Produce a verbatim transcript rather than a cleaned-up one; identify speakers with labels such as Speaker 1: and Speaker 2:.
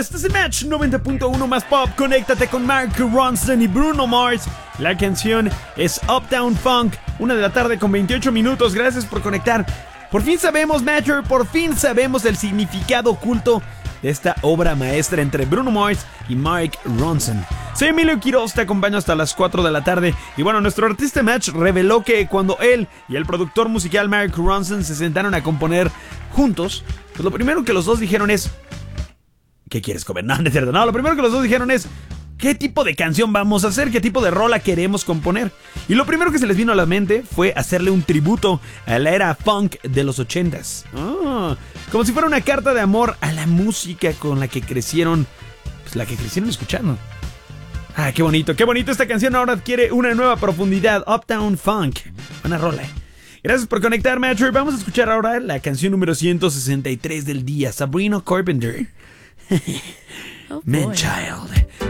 Speaker 1: estás en Match noventa punto uno más pop. Conéctate con Mark Ronson y Bruno Mars. La canción es Uptown Funk. Una de la tarde con veintiocho minutos. Gracias por conectar. Por fin sabemos, Matcher, por fin sabemos el significado oculto de esta obra maestra entre Bruno Mars y Mark Ronson. Soy Emilio Quiroz, te acompaño hasta las cuatro de la tarde. Y bueno, nuestro artista Match reveló que cuando él y el productor musical Mark Ronson se sentaron a componer juntos, pues lo primero que los dos dijeron es: ¿qué quieres comer? No, no es cierto. No, lo primero que los dos dijeron es: ¿qué tipo de canción vamos a hacer? ¿Qué tipo de rola queremos componer? Y lo primero que se les vino a la mente fue hacerle un tributo a la era funk de los ochentas. Oh, como si fuera una carta de amor a la música con la que crecieron, pues la que crecieron escuchando. Ah, qué bonito, qué bonito. Esta canción ahora adquiere una nueva profundidad. Uptown Funk. Buena rola. Gracias por conectar, Matcher. Vamos a escuchar ahora la canción número ciento sesenta y tres del día. Sabrina Carpenter.
Speaker 2: Oh,
Speaker 1: Man Child.